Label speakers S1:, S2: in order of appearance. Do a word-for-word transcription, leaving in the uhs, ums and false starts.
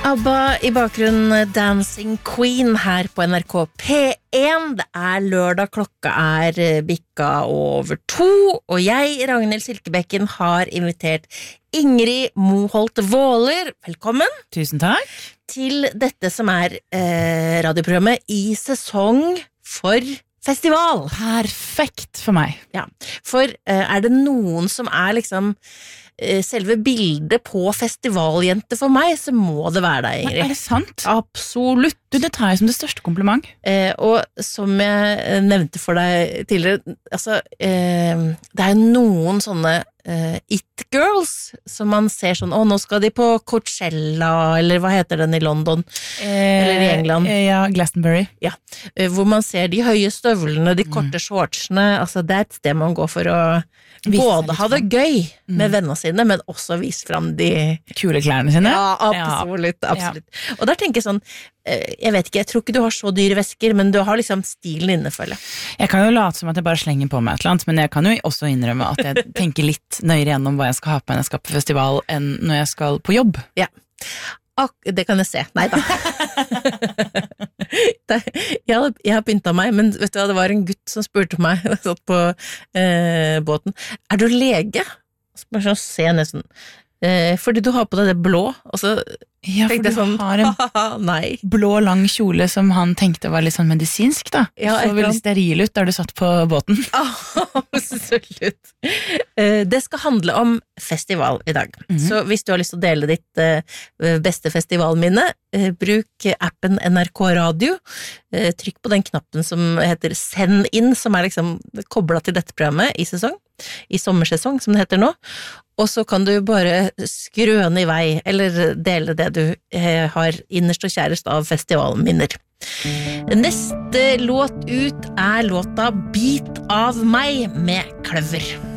S1: ABBA i bakgrunnen, Dancing Queen her på N R K P en. Det er lørdag, klokka er bikka over to, og jeg, Ragnhild Silkebekken, har invitert Ingrid Moholt Våler, velkommen.
S2: Tusen takk.
S1: Til dette som er eh, radioprogrammet i sesong for festival.
S2: Perfekt for meg.
S1: Ja, for eh, er det noen som er liksom selve bildet på festivaljente for meg, så må det være deg, Ingrid.
S2: Men er det sant?
S1: Absolutt.
S2: Du, det tar jeg som det største kompliment.
S1: Eh, og som jeg nevnte for deg tidligere, altså, eh, det er noen sånne eh, it girls som man ser sånn, å, nå skal de på Coachella, eller hva heter den i London,
S2: eh,
S1: eller i England.
S2: Eh, ja, Glastonbury.
S1: Ja, eh, hvor man ser de høye støvlene, de korte mm. shortsene, altså det er et sted man går for å vise både ha det gøy med mm. vennene sine, men også vise frem de
S2: kule klærne sine.
S1: Ja, absolutt, ja. absolutt. Ja. Og der tenker jeg sånn, jeg vet ikke, jeg tror ikke du har så dyre vesker, men du har liksom stilen inne, føler jeg. Jeg
S2: kan jo late som at jeg bare slenger på meg et eller annet, men jeg kan jo også innrømme at jeg tenker litt nøyere gjennom hva jeg skal ha på når jeg skal på festival, enn når jeg skal på jobb.
S1: Ja, Ak det kan jeg se. Nei da. jeg, hadde, jeg har pyntet meg, men vet du hva, det var en gutt som spurte meg, jeg satt på eh, båten, er du lege? Bare sånn, se nesten. Eh, fordi du har på deg det blå, og så
S2: ja, for
S1: tenkte jeg sånn,
S2: har en
S1: nei.
S2: Blå lang kjole som han tenkte var litt sånn medisinsk da.
S1: Ja,
S2: så veldig steril ut der du satt på båten.
S1: Absolutt. Eh, det skal handle om festival i dag. Mm-hmm. Så hvis du har lyst til å dele ditt eh, beste festivalminne, eh, bruk appen N R K Radio. Eh, trykk på den knappen som heter Send inn, som er liksom koblet til dette programmet i sesong. I sommersesong, som det heter nå. Og så kan du bare skrøne i vei, eller dele det du eh, har innerst og kjærest av festivalminner. Neste låt ut er låta Bit av meg med Kløver.